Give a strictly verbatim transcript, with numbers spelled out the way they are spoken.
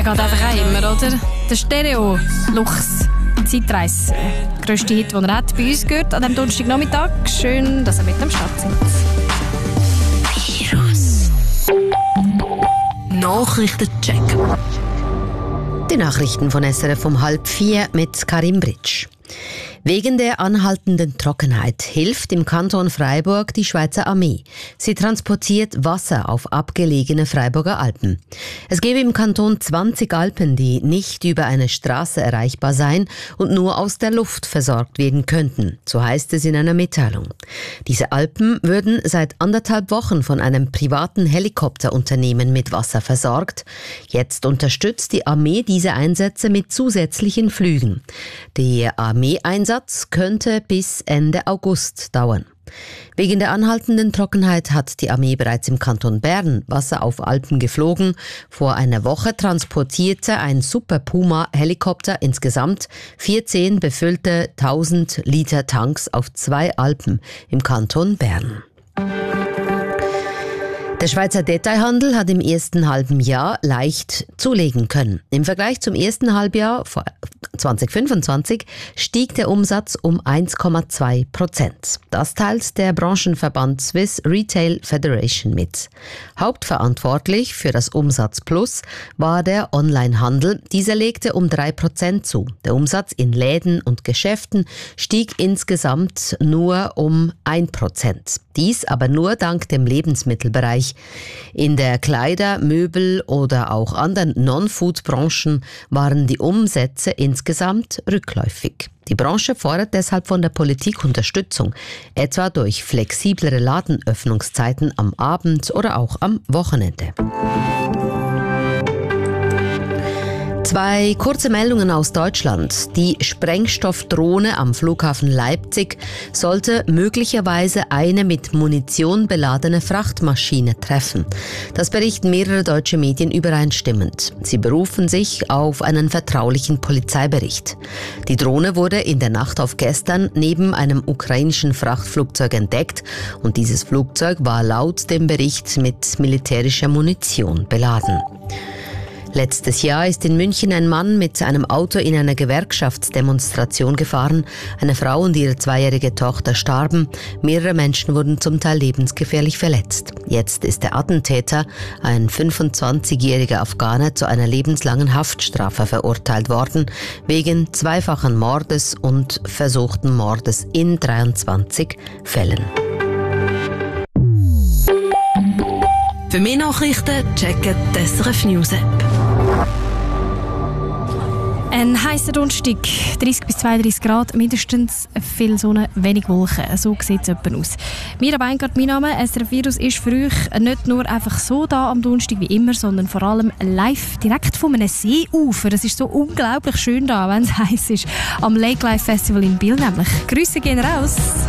Geht einfach auch immer, oder? Der Stereo, Luchs, Zeitreise. Der grösste Hit, den er hat, bei uns gehört an diesem Donnerstagnachmittag. Schön, dass ihr mit am Start sind. Virus. Nachrichtencheck. Die Nachrichten von S R F um halb vier mit Karim Britsch. Wegen der anhaltenden Trockenheit hilft im Kanton Freiburg die Schweizer Armee. Sie transportiert Wasser auf abgelegene Freiburger Alpen. Es gebe im Kanton zwanzig Alpen, die nicht über eine Straße erreichbar seien und nur aus der Luft versorgt werden könnten, so heißt es in einer Mitteilung. Diese Alpen würden seit anderthalb Wochen von einem privaten Helikopterunternehmen mit Wasser versorgt. Jetzt unterstützt die Armee diese Einsätze mit zusätzlichen Flügen. Der Armeeeinsatz könnte bis Ende August dauern. Wegen der anhaltenden Trockenheit hat die Armee bereits im Kanton Bern Wasser auf Alpen geflogen. Vor einer Woche transportierte ein Super Puma-Helikopter insgesamt vierzehn befüllte tausend Liter Tanks auf zwei Alpen im Kanton Bern. Der Schweizer Detailhandel hat im ersten halben Jahr leicht zulegen können. Im Vergleich zum ersten Halbjahr zwanzig fünfundzwanzig stieg der Umsatz um eins Komma zwei Prozent. Das teilt der Branchenverband Swiss Retail Federation mit. Hauptverantwortlich für das Umsatzplus war der Onlinehandel. Dieser legte um drei Prozent zu. Der Umsatz in Läden und Geschäften stieg insgesamt nur um ein Prozent. Dies aber nur dank dem Lebensmittelbereich. In der Kleider-, Möbel- oder auch anderen Non-Food-Branchen waren die Umsätze insgesamt rückläufig. Die Branche fordert deshalb von der Politik Unterstützung, etwa durch flexiblere Ladenöffnungszeiten am Abend oder auch am Wochenende. Zwei kurze Meldungen aus Deutschland. Die Sprengstoffdrohne am Flughafen Leipzig sollte möglicherweise eine mit Munition beladene Frachtmaschine treffen. Das berichten mehrere deutsche Medien übereinstimmend. Sie berufen sich auf einen vertraulichen Polizeibericht. Die Drohne wurde in der Nacht auf gestern neben einem ukrainischen Frachtflugzeug entdeckt und dieses Flugzeug war laut dem Bericht mit militärischer Munition beladen. Letztes Jahr ist in München ein Mann mit einem Auto in einer Gewerkschaftsdemonstration gefahren. Eine Frau und ihre zweijährige Tochter starben. Mehrere Menschen wurden zum Teil lebensgefährlich verletzt. Jetzt ist der Attentäter, ein fünfundzwanzigjähriger Afghaner, zu einer lebenslangen Haftstrafe verurteilt worden, wegen zweifachen Mordes und versuchten Mordes in dreiundzwanzig Fällen. Für mehr Nachrichten checken die S R F News App. Ein heisser Donnerstag, dreißig bis zweiunddreißig Grad, mindestens viel Sonne, wenig Wolken. So sieht es etwa aus. Mira Weingart, mein Name. S R F Virus ist für euch nicht nur einfach so da am Donnerstag wie immer, sondern vor allem live direkt von einem Seeufer. Es ist so unglaublich schön da, wenn es heiß ist. Am Lake Life Festival in Biel nämlich. Grüße gehen raus.